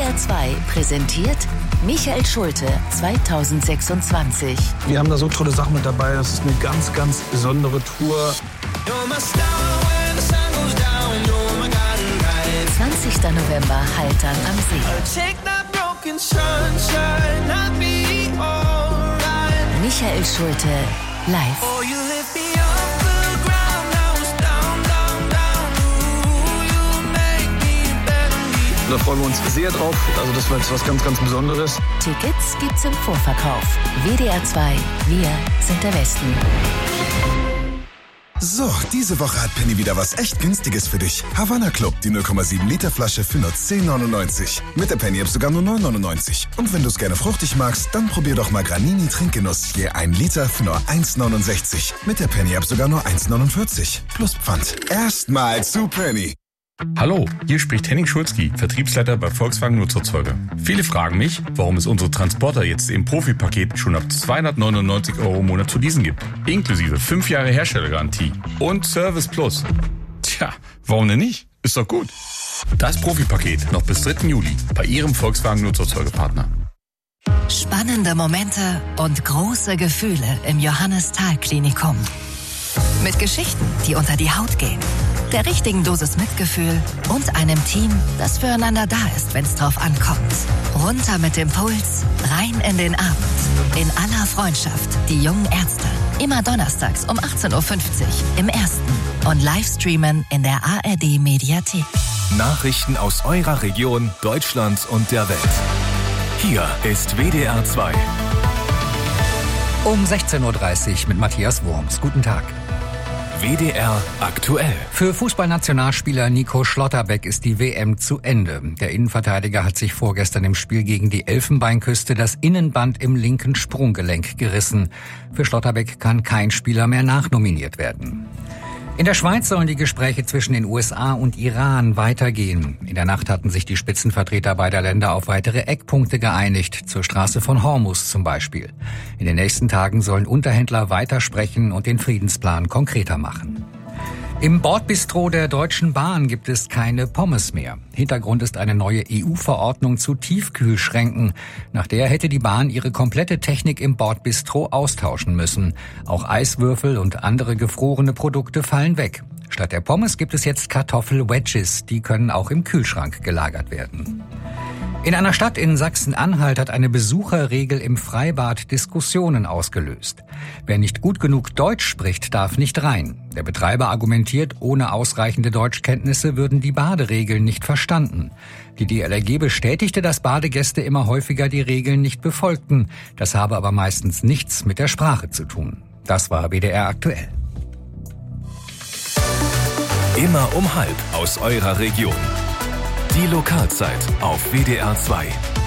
WDR 2 präsentiert Michael Schulte 2026. Wir haben da so tolle Sachen mit dabei. Das ist eine ganz, ganz besondere Tour. 20. November, Haltern am See. Michael Schulte live. Da freuen wir uns sehr drauf. Also das war jetzt was ganz, ganz Besonderes. Tickets gibt's im Vorverkauf. WDR 2, wir sind der Westen. So, diese Woche hat Penny wieder was echt Günstiges für dich. Havana Club, die 0,7 Liter Flasche für nur 10,99. Mit der Penny App sogar nur 9,99. Und wenn du es gerne fruchtig magst, dann probier doch mal Granini Trinkgenuss. Je 1 Liter für nur 1,69. Mit der Penny App sogar nur 1,49. Plus Pfand. Erstmal zu Penny. Hallo, hier spricht Henning Schulzki, Vertriebsleiter bei Volkswagen Nutzerzeuger. Viele fragen mich, warum es unsere Transporter jetzt im Profipaket schon ab 299 € im Monat zu leasen gibt. Inklusive 5 Jahre Herstellergarantie und Service Plus. Tja, warum denn nicht? Ist doch gut. Das Profipaket noch bis 3. Juli bei Ihrem Volkswagen Nutzerzeugerpartner. Spannende Momente und große Gefühle im Johannes-Thal-Klinikum. Mit Geschichten, die unter die Haut gehen. Der richtigen Dosis Mitgefühl und einem Team, das füreinander da ist, wenn es drauf ankommt. Runter mit dem Puls, rein in den Abend. In aller Freundschaft, die jungen Ärzte. Immer donnerstags um 18.50 Uhr im Ersten und Livestreamen in der ARD-Mediathek. Nachrichten aus eurer Region, Deutschland und der Welt. Hier ist WDR 2. Um 16.30 Uhr mit Matthias Wurms. Guten Tag. WDR aktuell. Für Fußballnationalspieler Nico Schlotterbeck ist die WM zu Ende. Der Innenverteidiger hat sich vorgestern im Spiel gegen die Elfenbeinküste das Innenband im linken Sprunggelenk gerissen. Für Schlotterbeck kann kein Spieler mehr nachnominiert werden. In der Schweiz sollen die Gespräche zwischen den USA und Iran weitergehen. In der Nacht hatten sich die Spitzenvertreter beider Länder auf weitere Eckpunkte geeinigt, zur Straße von Hormuz zum Beispiel. In den nächsten Tagen sollen Unterhändler weitersprechen und den Friedensplan konkreter machen. Im Bordbistro der Deutschen Bahn gibt es keine Pommes mehr. Hintergrund ist eine neue EU-Verordnung zu Tiefkühlschränken. Nach der hätte die Bahn ihre komplette Technik im Bordbistro austauschen müssen. Auch Eiswürfel und andere gefrorene Produkte fallen weg. Statt der Pommes gibt es jetzt Kartoffel-Wedges. Die können auch im Kühlschrank gelagert werden. In einer Stadt in Sachsen-Anhalt hat eine Besucherregel im Freibad Diskussionen ausgelöst. Wer nicht gut genug Deutsch spricht, darf nicht rein. Der Betreiber argumentiert, ohne ausreichende Deutschkenntnisse würden die Baderegeln nicht verstanden. Die DLRG bestätigte, dass Badegäste immer häufiger die Regeln nicht befolgten. Das habe aber meistens nichts mit der Sprache zu tun. Das war WDR aktuell. Immer um 12:30 aus eurer Region. Die Lokalzeit auf WDR 2.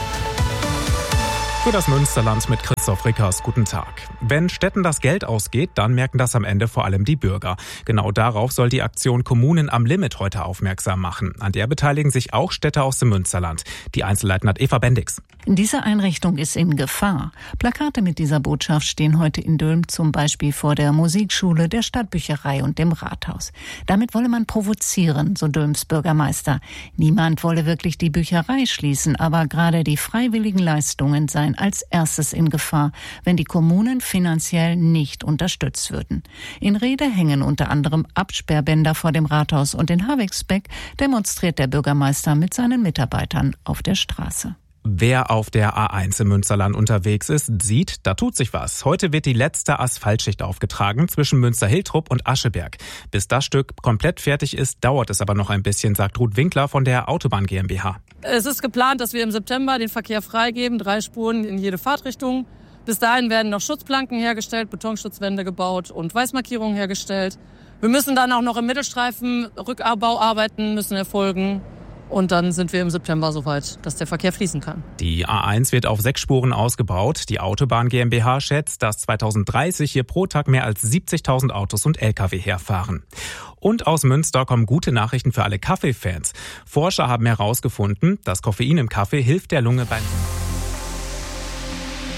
Für das Münsterland mit Christoph Rickers. Guten Tag. Wenn Städten das Geld ausgeht, dann merken das am Ende vor allem die Bürger. Genau darauf soll die Aktion Kommunen am Limit heute aufmerksam machen. An der beteiligen sich auch Städte aus dem Münsterland. Die Einzelheiten hat Eva Bendix. Diese Einrichtung ist in Gefahr. Plakate mit dieser Botschaft stehen heute in Dülmen zum Beispiel vor der Musikschule, der Stadtbücherei und dem Rathaus. Damit wolle man provozieren, so Dülms Bürgermeister. Niemand wolle wirklich die Bücherei schließen, aber gerade die freiwilligen Leistungen seien als erstes in Gefahr, wenn die Kommunen finanziell nicht unterstützt würden. In Rede hängen unter anderem Absperrbänder vor dem Rathaus und in Havixbeck demonstriert der Bürgermeister mit seinen Mitarbeitern auf der Straße. Wer auf der A1 im Münsterland unterwegs ist, sieht, da tut sich was. Heute wird die letzte Asphaltschicht aufgetragen zwischen Münster-Hiltrup und Ascheberg. Bis das Stück komplett fertig ist, dauert es aber noch ein bisschen, sagt Ruth Winkler von der Autobahn GmbH. Es ist geplant, dass wir im September den Verkehr freigeben, 3 Spuren in jede Fahrtrichtung. Bis dahin werden noch Schutzplanken hergestellt, Betonschutzwände gebaut und Weißmarkierungen hergestellt. Wir müssen dann auch noch im Mittelstreifen Rückbauarbeiten müssen erfolgen. Und dann sind wir im September soweit, dass der Verkehr fließen kann. Die A1 wird auf 6 Spuren ausgebaut. Die Autobahn GmbH schätzt, dass 2030 hier pro Tag mehr als 70.000 Autos und Lkw herfahren. Und aus Münster kommen gute Nachrichten für alle Kaffeefans. Forscher haben herausgefunden, dass Koffein im Kaffee hilft der Lunge beim...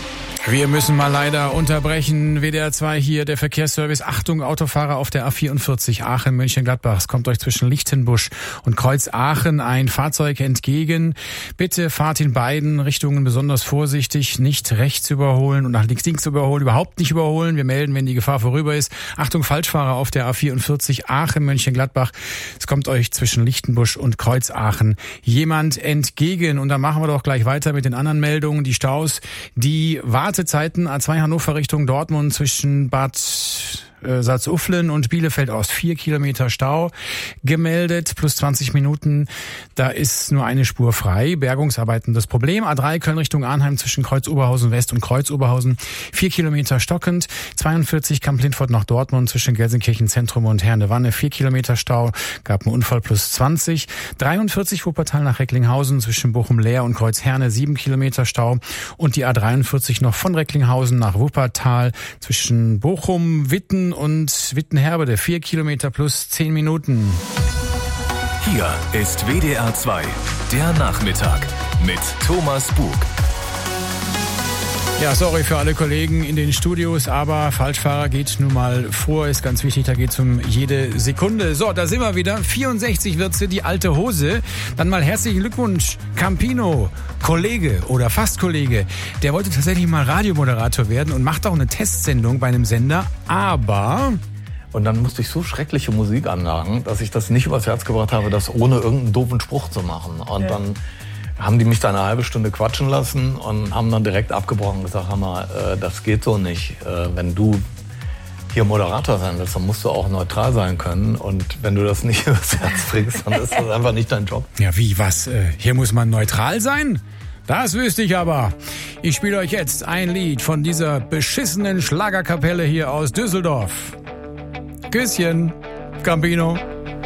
Wir müssen mal leider unterbrechen. WDR 2 hier, der Verkehrsservice. Achtung, Autofahrer auf der A44 Aachen-Mönchengladbach. Es kommt euch zwischen Lichtenbusch und Kreuz Aachen ein Fahrzeug entgegen. Bitte fahrt in beiden Richtungen besonders vorsichtig. Nicht rechts überholen und nach links überholen. Überhaupt nicht überholen. Wir melden, wenn die Gefahr vorüber ist. Achtung, Falschfahrer auf der A44 Aachen-Mönchengladbach. Es kommt euch zwischen Lichtenbusch und Kreuz Aachen jemand entgegen. Und dann machen wir doch gleich weiter mit den anderen Meldungen. Die Staus, die Wartezeiten A2 Hannover Richtung Dortmund zwischen Bad Salzuflen und Bielefeld Ost 4 Kilometer Stau gemeldet, plus 20 Minuten. Da ist nur eine Spur frei. Bergungsarbeiten das Problem. A3 Köln Richtung Arnheim zwischen Kreuz Oberhausen West und Kreuz Oberhausen 4 Kilometer stockend. 42 Kamp-Lindfort nach Dortmund zwischen Gelsenkirchen Zentrum und Herne-Wanne 4 Kilometer Stau. Gab einen Unfall, plus 20. 43 Wuppertal nach Recklinghausen zwischen Bochum-Leer und Kreuz Herne 7 Kilometer Stau. Und die A43 noch von Recklinghausen nach Wuppertal zwischen Bochum, Witten und Wittenherbede 4 Kilometer plus 10 Minuten. Hier ist WDR 2, der Nachmittag mit Thomas Bug. Ja, sorry für alle Kollegen in den Studios, aber Falschfahrer geht nun mal vor, ist ganz wichtig, da geht's um jede Sekunde. So, da sind wir wieder. 64 wird sie, die alte Hose. Dann mal herzlichen Glückwunsch, Campino, Kollege oder fast Kollege. Der wollte tatsächlich mal Radiomoderator werden und macht auch eine Testsendung bei einem Sender, aber... Und dann musste ich so schreckliche Musik anlagen, dass ich das nicht übers Herz gebracht habe, das ohne irgendeinen doofen Spruch zu machen. Und dann haben die mich da eine halbe Stunde quatschen lassen und haben dann direkt abgebrochen und gesagt, Hammer, das geht so nicht. Wenn du hier Moderator sein willst, dann musst du auch neutral sein können. Und wenn du das nicht übers Herz bringst, dann ist das einfach nicht dein Job. Ja, wie, was? Hier muss man neutral sein? Das wüsste ich aber. Ich spiele euch jetzt ein Lied von dieser beschissenen Schlagerkapelle hier aus Düsseldorf. Küsschen, Campino.